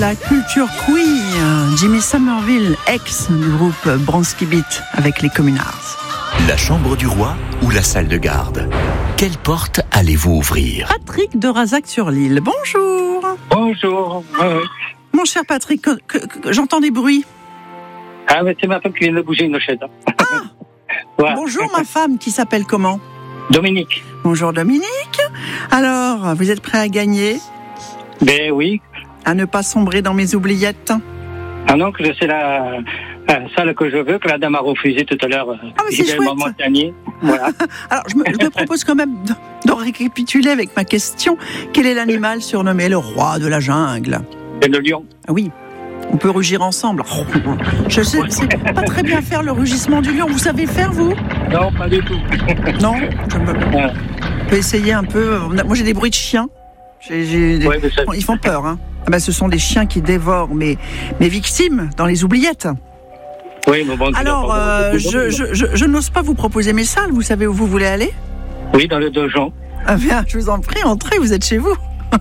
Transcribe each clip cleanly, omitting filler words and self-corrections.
La culture queer, Jimmy Somerville, ex du groupe Bronski Beat avec les Communards. La chambre du roi ou la salle de garde? Quelle porte allez-vous ouvrir? Patrick de Razac-sur-l'Île, bonjour. Bonjour. Mon cher Patrick, j'entends des bruits. Ah, mais c'est ma femme qui vient de bouger une chaise. Ah Voilà. Bonjour ma femme, qui s'appelle comment? Dominique. Bonjour Dominique. Alors, vous êtes prêt à gagner? Ben oui. À ne pas sombrer dans mes oubliettes? Ah non, que c'est la salle que je veux, que la dame a refusé tout à l'heure. Ah, mais c'est chouette. Montagnier. Voilà. Alors, je me propose quand même de récapituler avec ma question. Quel est l'animal surnommé le roi de la jungle? C'est le lion. Ah oui, on peut rugir ensemble. Je sais pas très bien faire le rugissement du lion. Vous savez faire, vous? Non, pas du tout. Non, on peut essayer un peu. Moi, j'ai des bruits de chiens. Ouais, Ils font peur, hein. Ah ben, ce sont des chiens qui dévorent mes victimes dans les oubliettes. Oui, mais bon. Alors, je n'ose pas vous proposer mes salles. Vous savez où vous voulez aller? Oui, dans le donjon. Ah bien, je vous en prie, entrez, vous êtes chez vous.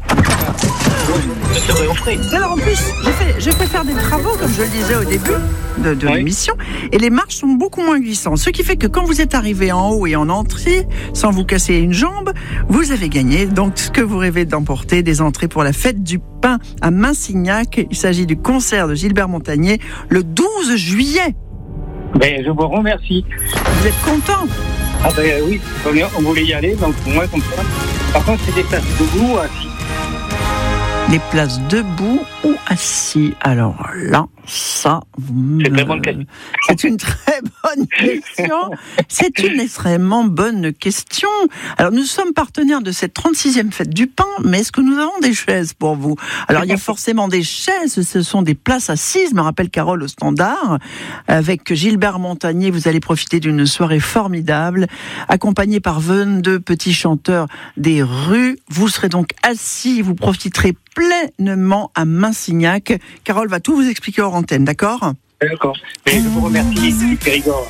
Je serai offert. Alors en plus, j'ai fait faire des travaux, comme je le disais au début de l'émission, et les marches sont beaucoup moins glissantes. Ce qui fait que quand vous êtes arrivé en haut et en entrée, sans vous casser une jambe, vous avez gagné donc ce que vous rêvez d'emporter, des entrées pour la fête du pain à Massignac. Il s'agit du concert de Gilbert Montagné le 12 juillet. Ben, je vous remercie. Vous êtes content? Ah ben oui, on voulait y aller, donc moi comme ça. Par contre, c'est des places debout, assis. Des places debout ou assis? Alors là, ça... C'est une très bonne question. C'est une extrêmement bonne question. Alors, nous sommes partenaires de cette 36e fête du pain, mais est-ce que nous avons des chaises pour vous? Alors, il y a forcément des chaises, ce sont des places assises, me rappelle Carole au standard. Avec Gilbert Montagné, vous allez profiter d'une soirée formidable, accompagné par 22 petits chanteurs des rues. Vous serez donc assis, vous profiterez pleinement à Massignac. Carole va tout vous expliquer hors antenne, d'accord? D'accord. Et je vous remercie, Périgord.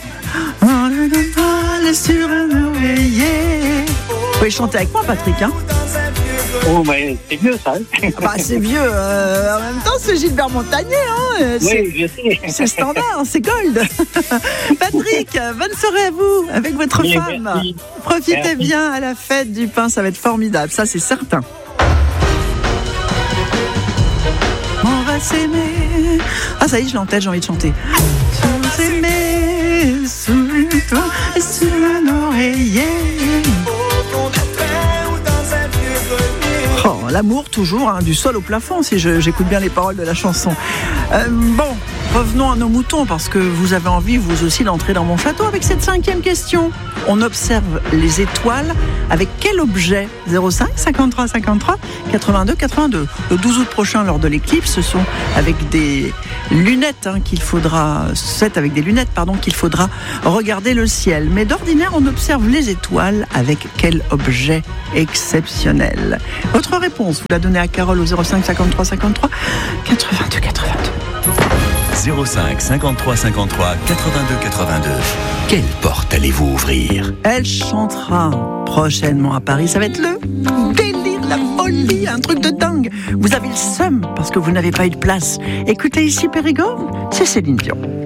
Sur un oreiller. Vous pouvez chanter avec moi, Patrick, hein? Oh, mais c'est vieux, ça. Bah, c'est vieux. En même temps, c'est Gilbert Montagné, hein? Oui, je sais. C'est standard, c'est gold. Patrick, bonne soirée à vous, avec votre femme. Merci. Profitez bien à la fête du pain, ça va être formidable, ça c'est certain. On va s'aimer. Ah, ça y est, je l'ai en tête, j'ai envie de chanter. On va s'aimer sous toi et sur un oreiller. Oh, l'amour toujours, hein, du sol au plafond, si j'écoute bien les paroles de la chanson. Bon, revenons à nos moutons, parce que vous avez envie, vous aussi, d'entrer dans mon château avec cette 5e question. On observe les étoiles avec quel objet? 05 53 53 82 82. Le 12 août prochain, lors de l'éclipse, ce sont avec des lunettes qu'il faudra regarder le ciel. Mais d'ordinaire, on observe les étoiles avec quel objet exceptionnel? Votre réponse, vous la donnez à Carole au 05 53 53 82 82. 05 53 53 82 82. Quelle porte allez-vous ouvrir? Elle chantera prochainement à Paris. Ça va être le délire, la folie, un truc de dingue. Vous avez le seum parce que vous n'avez pas eu de place. Écoutez ici Périgord, c'est Céline Dion.